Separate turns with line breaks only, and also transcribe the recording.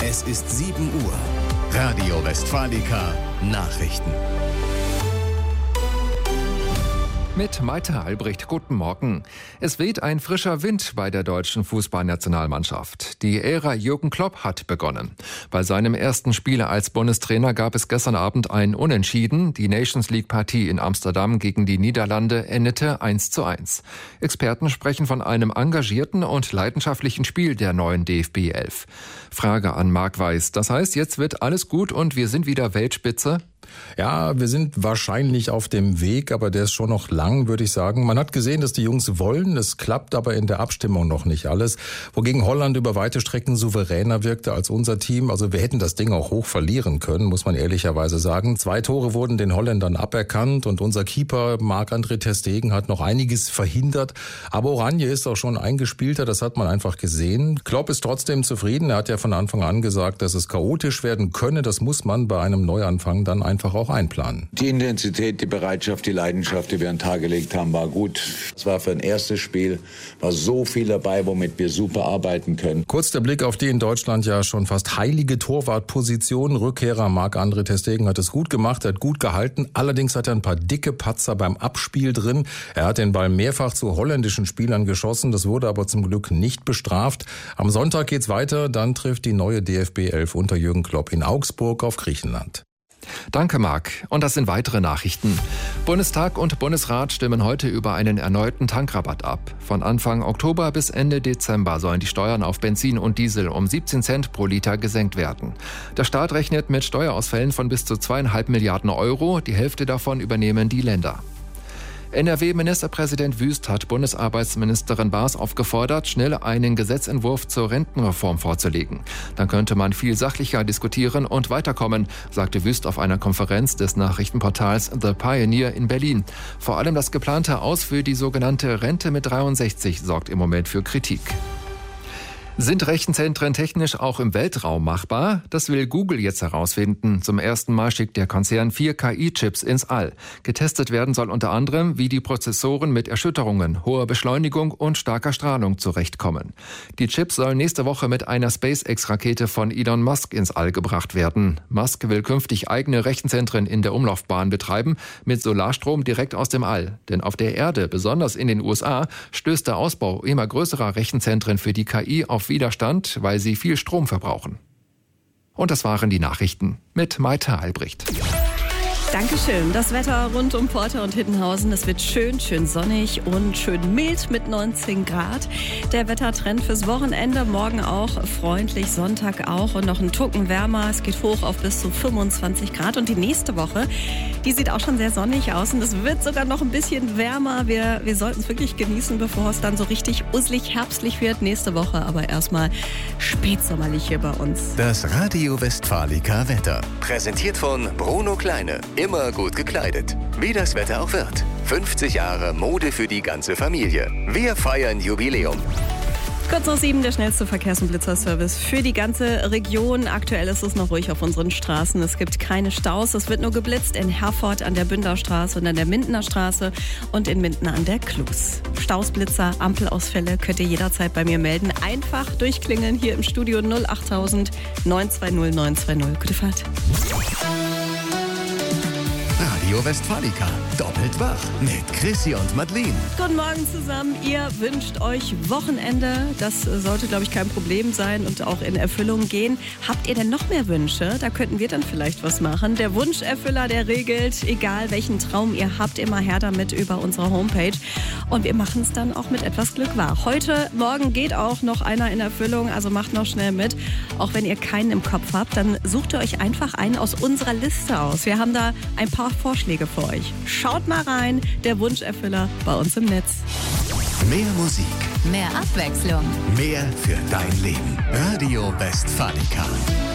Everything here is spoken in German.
Es ist 7 Uhr. Radio Westfalica Nachrichten.
Mit Maite Albrecht, guten Morgen. Es weht ein frischer Wind bei der deutschen Fußballnationalmannschaft. Die Ära Jürgen Klopp hat begonnen. Bei seinem ersten Spiel als Bundestrainer gab es gestern Abend ein Unentschieden. Die Nations League-Partie in Amsterdam gegen die Niederlande endete 1:1. Experten sprechen von einem engagierten und leidenschaftlichen Spiel der neuen DFB 11. Frage an Marc Weiß. Das heißt, jetzt wird alles gut und wir sind wieder Weltspitze?
Ja, wir sind wahrscheinlich auf dem Weg, aber der ist schon noch lang, würde ich sagen. Man hat gesehen, dass die Jungs wollen, es klappt aber in der Abstimmung noch nicht alles. Wogegen Holland über weite Strecken souveräner wirkte als unser Team. Also wir hätten das Ding auch hoch verlieren können, muss man ehrlicherweise sagen. 2 Tore wurden den Holländern aberkannt und unser Keeper Marc-André ter Stegen hat noch einiges verhindert. Aber Oranje ist auch schon eingespielter, das hat man einfach gesehen. Klopp ist trotzdem zufrieden. Er hat ja von Anfang an gesagt, dass es chaotisch werden könne. Das muss man bei einem Neuanfang dann einfach auch einplanen.
Die Intensität, die Bereitschaft, die Leidenschaft, die wir an den Tag gelegt haben, war gut. Es war für ein erstes Spiel, war so viel dabei, womit wir super arbeiten können.
Kurz der Blick auf die in Deutschland ja schon fast heilige Torwartposition. Rückkehrer Marc-André ter Stegen hat es gut gemacht, er hat gut gehalten. Allerdings hat er ein paar dicke Patzer beim Abspiel drin. Er hat den Ball mehrfach zu holländischen Spielern geschossen. Das wurde aber zum Glück nicht bestraft. Am Sonntag geht's weiter. Dann trifft die neue DFB 11 unter Jürgen Klopp in Augsburg auf Griechenland.
Danke, Marc. Und das sind weitere Nachrichten. Bundestag und Bundesrat stimmen heute über einen erneuten Tankrabatt ab. Von Anfang Oktober bis Ende Dezember sollen die Steuern auf Benzin und Diesel um 17 Cent pro Liter gesenkt werden. Der Staat rechnet mit Steuerausfällen von bis zu 2,5 Milliarden Euro. Die Hälfte davon übernehmen die Länder. NRW-Ministerpräsident Wüst hat Bundesarbeitsministerin Baas aufgefordert, schnell einen Gesetzentwurf zur Rentenreform vorzulegen. Dann könnte man viel sachlicher diskutieren und weiterkommen, sagte Wüst auf einer Konferenz des Nachrichtenportals The Pioneer in Berlin. Vor allem das geplante Aus für die sogenannte Rente mit 63 sorgt im Moment für Kritik. Sind Rechenzentren technisch auch im Weltraum machbar? Das will Google jetzt herausfinden. Zum ersten Mal schickt der Konzern 4 KI-Chips ins All. Getestet werden soll unter anderem, wie die Prozessoren mit Erschütterungen, hoher Beschleunigung und starker Strahlung zurechtkommen. Die Chips sollen nächste Woche mit einer SpaceX-Rakete von Elon Musk ins All gebracht werden. Musk will künftig eigene Rechenzentren in der Umlaufbahn betreiben, mit Solarstrom direkt aus dem All. Denn auf der Erde, besonders in den USA, stößt der Ausbau immer größerer Rechenzentren für die KI auf Widerstand, weil sie viel Strom verbrauchen. Und das waren die Nachrichten mit Maite Albrecht.
Dankeschön. Das Wetter rund um Porter und Hiddenhausen. Es wird schön sonnig und schön mild mit 19 Grad. Der Wettertrend fürs Wochenende. Morgen auch freundlich, Sonntag auch und noch ein Tucken wärmer. Es geht hoch auf bis zu 25 Grad. Und die nächste Woche, die sieht auch schon sehr sonnig aus. Und es wird sogar noch ein bisschen wärmer. Wir sollten es wirklich genießen, bevor es dann so richtig uselig, herbstlich wird. Nächste Woche aber erstmal spätsommerlich hier bei uns.
Das Radio Westfalica Wetter. Präsentiert von Bruno Kleine. Immer gut gekleidet. Wie das Wetter auch wird. 50 Jahre Mode für die ganze Familie. Wir feiern Jubiläum.
Kurz nach 7, der schnellste Verkehrs- und Blitzerservice für die ganze Region. Aktuell ist es noch ruhig auf unseren Straßen. Es gibt keine Staus. Es wird nur geblitzt in Herford an der Bünderstraße und an der Mindener Straße und in Minden an der Klus. Stausblitzer, Ampelausfälle könnt ihr jederzeit bei mir melden. Einfach durchklingeln hier im Studio 08000 920 920. Gute Fahrt.
Radio Westfalica. Doppelt wach mit Chrissy und Madeleine.
Guten Morgen zusammen. Ihr wünscht euch Wochenende. Das sollte, glaube ich, kein Problem sein und auch in Erfüllung gehen. Habt ihr denn noch mehr Wünsche? Da könnten wir dann vielleicht was machen. Der Wunscherfüller, der regelt, egal welchen Traum ihr habt, immer her damit über unsere Homepage. Und wir machen es dann auch mit etwas Glück wahr. Heute Morgen geht auch noch einer in Erfüllung, also macht noch schnell mit. Auch wenn ihr keinen im Kopf habt, dann sucht ihr euch einfach einen aus unserer Liste aus. Wir haben da ein paar Vorschläge für euch. Schaut mal rein, der Wunscherfüller bei uns im Netz.
Mehr Musik.
Mehr Abwechslung.
Mehr für dein Leben. Radio Westfalica.